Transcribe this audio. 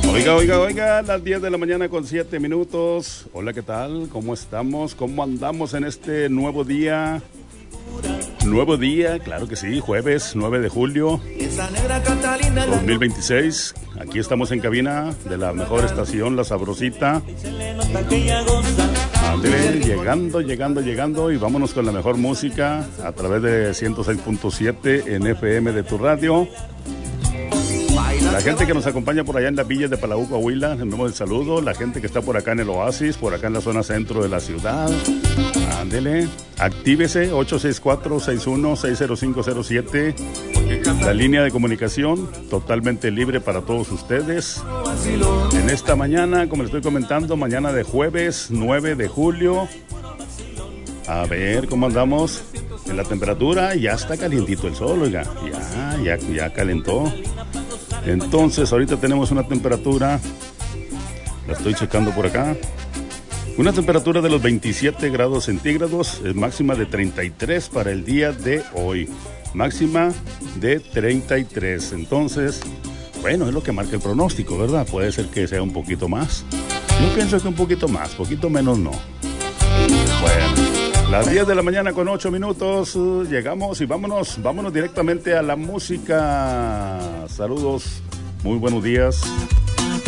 Oiga, las 10 de la mañana con 7 minutos. Hola, ¿qué tal? ¿Cómo estamos? ¿Cómo andamos en este nuevo día? Nuevo día, claro que sí, jueves 9 de julio 2026. Aquí estamos en cabina de la mejor estación, La Sabrosita. André, llegando y vámonos con la mejor música a través de 106.7 en FM de tu radio. La gente que nos acompaña por allá en las villas de Palau, Coahuila, les enviamos el saludo. La gente que está por acá en el Oasis, por acá en la zona centro de la ciudad. Ándele, actívese, 864-61-60507. La línea de comunicación totalmente libre para todos ustedes. En esta mañana, como les estoy comentando, mañana de jueves 9 de julio. A ver cómo andamos en la temperatura. Ya está calientito el sol, oiga. Ya calentó. Entonces, ahorita tenemos una temperatura, la estoy checando por acá, una temperatura de los 27 grados centígrados, máxima de 33 para el día de hoy, máxima de 33. Entonces, bueno, es lo que marca el pronóstico, ¿verdad? Puede ser que sea un poquito más. Yo pienso que un poquito más, poquito menos no. Bueno, las 10 de la mañana con 8 minutos, llegamos y vámonos directamente a la música. Saludos, muy buenos días.